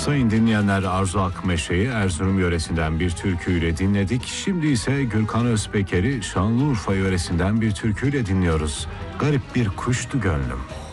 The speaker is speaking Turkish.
Sayın dinleyenler, Arzu Akmeşe'yi Erzurum yöresinden bir türküyle dinledik. Şimdi ise Gürkan Özpeker'i Şanlıurfa yöresinden bir türküyle dinliyoruz. Garip bir kuştu gönlüm.